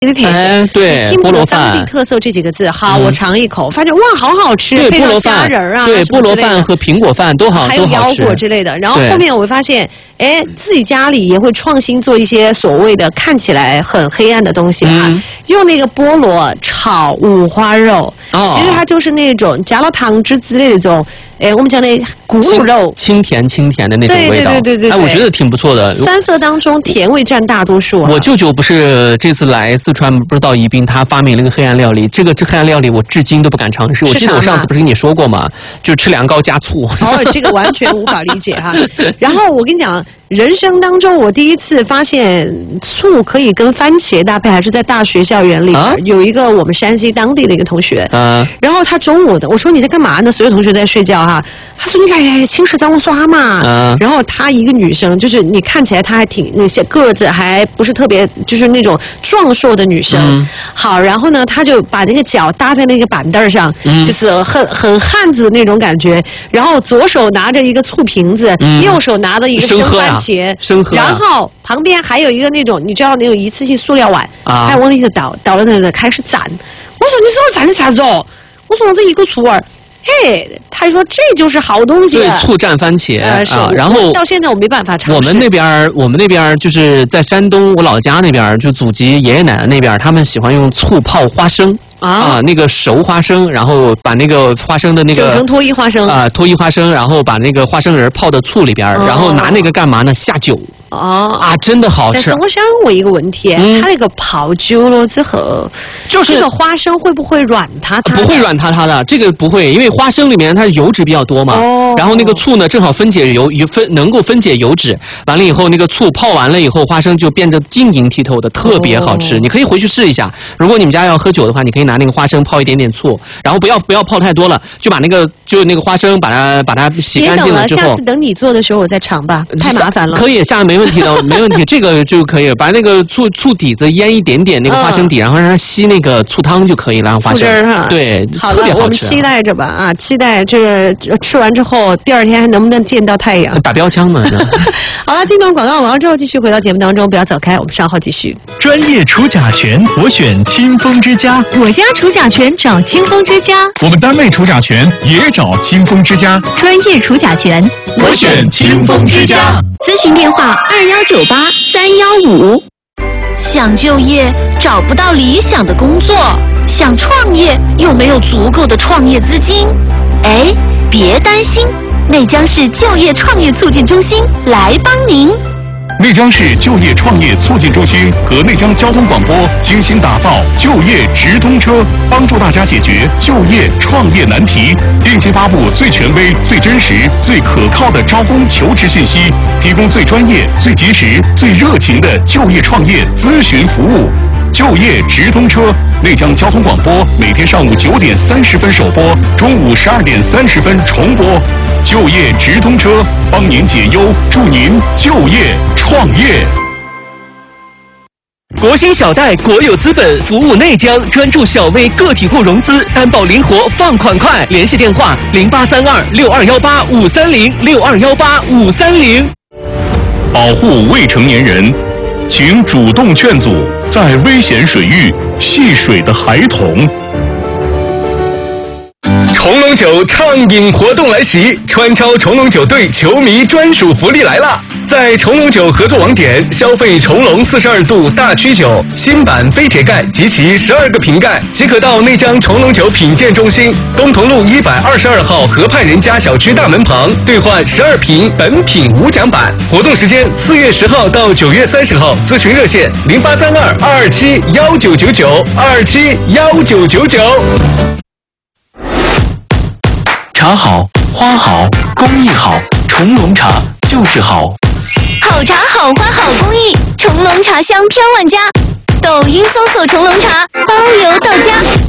的甜， 对， 听不得当地特色这几个字，好，我尝一口，发现哇，好好吃， 对， 配上虾仁啊， 对，菠萝饭和苹果饭都好， 还有腰果之类的。然后后面我会发现，哎，自己家里也会创新做一些所谓的看起来很黑暗的东西啊，用那个菠萝炒五花肉，其实它就是那种加了汤汁之类的这种。哎，我们讲的咕噜肉， 清甜的那种味道， 对， 哎，我觉得挺不错的。 三色当中，甜味占大多数。 我舅舅不是这次来四川，不是到宜宾，他发明了一个黑暗料理。这黑暗料理我至今都不敢尝试。我记得我上次不是跟你说过吗？就吃凉糕加醋。 哦，这个完全无法理解哈。然后我跟你讲，人生当中我第一次发现醋可以跟番茄搭配，还是在大学校园里边，有一个我们山西当地的一个同学，然后他中午的，我说你在干嘛呢？所有同学在睡觉哈。他说你来请吃咱们刷嘛，然后她一个女生，就是你看起来她还挺那些个子还不是特别，就是那种壮硕的女生。好，然后呢，她就把那个脚搭在那个板凳上，就是很汉子那种感觉。然后左手拿着一个醋瓶子，右手拿着一个生番茄，然后旁边还有一个那种你知道那种一次性塑料碗，还往里头倒了那开始蘸。我说你手上蘸的啥子哦？我说我这一个醋儿。嘿，他说这就是好东西。 对，醋蘸番茄啊，然后到现在我没办法尝试。 我们那边就是在山东，我老家那边就祖籍爷爷奶奶那边，他们喜欢用醋泡花生。那个熟花生，然后把那个花生的那个整成脱衣花生脱衣花生，然后把那个花生仁泡到醋里边，然后拿那个干嘛呢？下酒。真的好吃。 但是我想问一个问题，它那个泡久了之后， 就是这个花生会不会软塌塌？ 不会软塌塌的，这个不会，因为花生里面它油脂比较多嘛。然后那个醋呢，正好能够分解油脂。完了以后，那个醋泡完了以后，花生就变得晶莹剔透的，特别好吃。你可以回去试一下。如果你们家要喝酒的话，你可以拿那个花生泡一点点醋，然后不要泡太多了，就把那个花生把它洗干净了之后。 别等了，下次等你做的时候我再尝吧，太麻烦了。 可以，没问题的，没问题，这个就可以把那个醋底子腌一点点那个花生底，然后让它吸那个醋汤就可以了。花生醋汁哈， 对，特别好吃。 我们期待着吧啊，期待这个吃完之后第二天还能不能见到太阳？ 打标枪嘛。 好了，进段广告之后继续回到节目当中，不要走开，我们稍后继续。 专业除甲醛，我选清风之家。 我家除甲醛找清风之家。 我们单位除甲醛也找清风之家。 专业除甲醛， 我选清风之家。 咨询电话2198-315。想就业找不到理想的工作，想创业又没有足够的创业资金，哎，别担心，内江市就业创业促进中心来帮您。 内江市就业创业促进中心和内江交通广播精心打造就业直通车，帮助大家解决就业创业难题，定期发布最权威、最真实、最可靠的招工求职信息，提供最专业、最及时、最热情的就业创业咨询服务。就业直通车，内江交通广播每天上午9点30分首播，中午12点30分重播。就业直通车，帮您解忧，助您就业创业。 国兴小贷国有资本服务内江，专注小微个体户融资，担保灵活，放款快。联系电话0832-6218-530，6218-530。 保护未成年人，请主动劝阻在危险水域戏水的孩童。 重龙酒畅饮活动来袭，川超重龙酒队球迷专属福利来了！在重龙酒合作网点消费重龙42度大曲酒新版飞铁盖及其12个瓶盖，即可到内江重龙酒品鉴中心东同路122号河畔人家小区大门旁兑换12瓶本品无奖版。活动时间4月10号到9月30号，咨询热线0832-227-1999，227-1999。 茶好，花好，工艺好，重龙茶就是好。 好茶好花好工艺，重龙茶香飘万家。抖音搜索重龙茶，包邮到家。